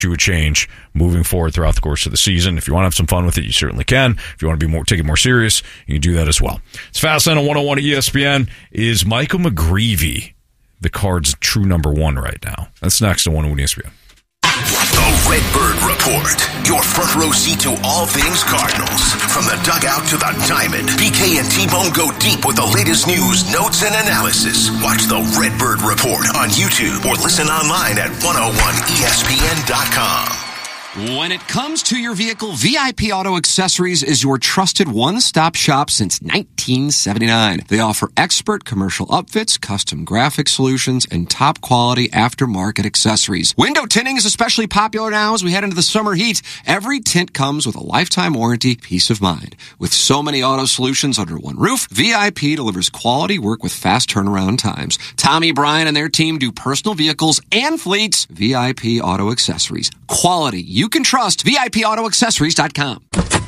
would change moving forward throughout the course of the season. If you want to have some fun with it, you certainly can. If you want to take it more serious, you can do that as well. It's Fastlane on 101 ESPN. Is Michael McGreevy the Cards' true number one right now? That's next on 101 ESPN. The Redbird Report, your front row seat to all things Cardinals. From the dugout to the diamond, BK and T-Bone go deep with the latest news, notes, and analysis. Watch the Redbird Report on YouTube or listen online at 101ESPN.com. When it comes to your vehicle, VIP Auto Accessories is your trusted one-stop shop since 1979. They offer expert commercial upfits, custom graphic solutions, and top-quality aftermarket accessories. Window tinting is especially popular now as we head into the summer heat. Every tint comes with a lifetime warranty, peace of mind. With so many auto solutions under one roof, VIP delivers quality work with fast turnaround times. Tommy Bryan and their team do personal vehicles and fleets. VIP Auto Accessories. Quality you can trust. VIPAutoAccessories.com.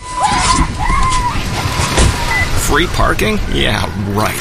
Free parking? Yeah, right.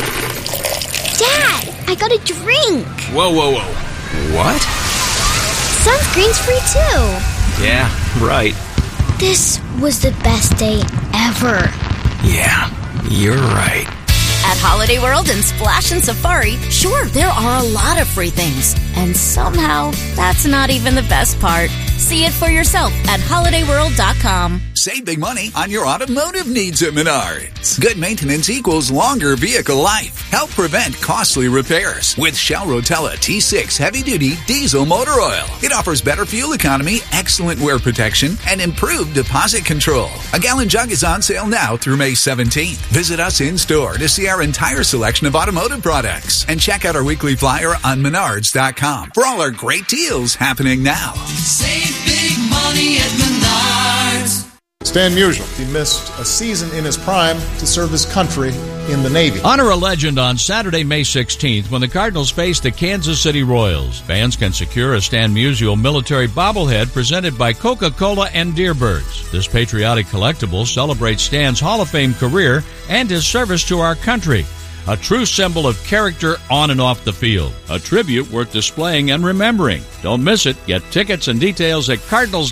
Dad, I got a drink. Whoa. What? Sunscreen's free too. Yeah, right. This was the best day ever. Yeah, you're right. At Holiday World and Splash and Safari, sure, there are a lot of free things. And somehow, that's not even the best part. See it for yourself at HolidayWorld.com. Save big money on your automotive needs at Menards. Good maintenance equals longer vehicle life. Help prevent costly repairs with Shell Rotella T6 heavy-duty diesel motor oil. It offers better fuel economy, excellent wear protection, and improved deposit control. A gallon jug is on sale now through May 17th. Visit us in-store to see our entire selection of automotive products and check out our weekly flyer on Menards.com for all our great deals happening now. Save big money at Menards. Stan Musial, he missed a season in his prime to serve his country in the Navy. Honor a legend on Saturday, May 16th when the Cardinals face the Kansas City Royals. Fans can secure a Stan Musial military bobblehead presented by Coca-Cola and Deerbirds. This patriotic collectible celebrates Stan's Hall of Fame career and his service to our country. A true symbol of character on and off the field. A tribute worth displaying and remembering. Don't miss it. Get tickets and details at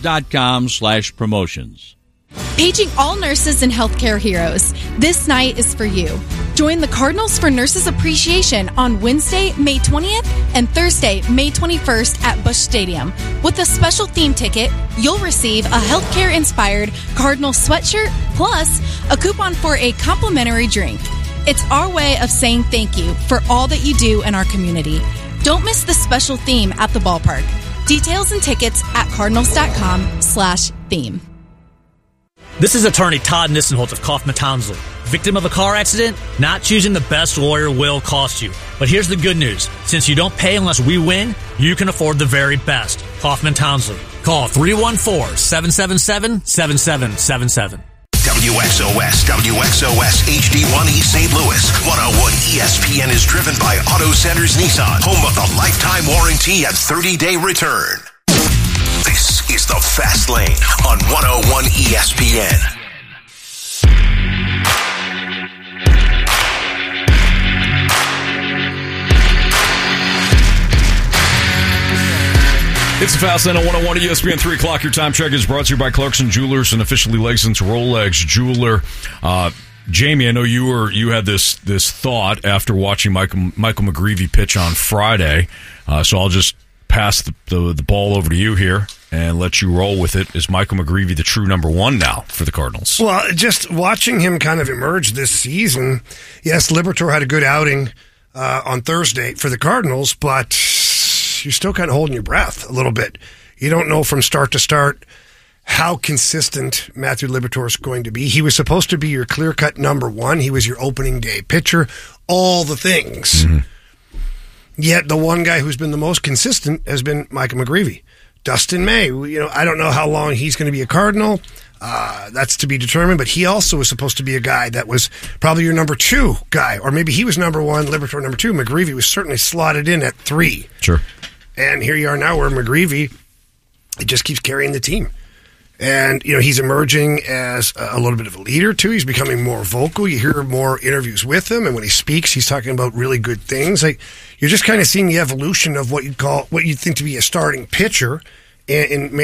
cardinals.com/promotions. Paging all nurses and healthcare heroes. This night is for you. Join the Cardinals for Nurses Appreciation on Wednesday, May 20th and Thursday, May 21st at Busch Stadium. With a special theme ticket, you'll receive a healthcare-inspired Cardinal sweatshirt plus a coupon for a complimentary drink. It's our way of saying thank you for all that you do in our community. Don't miss the special theme at the ballpark. Details and tickets at cardinals.com/theme. This is attorney Todd Nissenholtz of Kaufman Townsley. Victim of a car accident? Not choosing the best lawyer will cost you. But here's the good news. Since you don't pay unless we win, you can afford the very best. Kaufman Townsley. Call 314-777-7777. WXOS HD1 East St. Louis. 101 ESPN is driven by Auto Centers Nissan, home of the lifetime warranty and 30-day return. This is the Fast Lane on 101 ESPN. It's the Fast Lane on 101 ESPN. 3 o'clock. Your time check is brought to you by Clarkson Jewelers, an officially licensed Rolex jeweler. Jamie, I know you had this thought after watching Michael McGreevy pitch on Friday, so I'll just pass the ball over to you here and let you roll with it. Is Michael McGreevy the true number one now for the Cardinals? Well, just watching him kind of emerge this season, yes, Liberatore had a good outing on Thursday for the Cardinals, but you're still kind of holding your breath a little bit. You don't know from start to start how consistent Matthew Liberatore is going to be. He was supposed to be your clear-cut number one. He was your opening day pitcher, all the things. Mm-hmm. Yet the one guy who's been the most consistent has been Michael McGreevy. Dustin May, I don't know how long he's going to be a Cardinal. That's to be determined, but he also was supposed to be a guy that was probably your number two guy, or maybe he was number one, Liberatore number two. McGreevy was certainly slotted in at 3. Sure. And here you are now where McGreevy, it just keeps carrying the team. And, he's emerging as a little bit of a leader, too. He's becoming more vocal. You hear more interviews with him, and when he speaks, he's talking about really good things. Like, you're just kind of seeing the evolution of what you'd think to be a starting pitcher and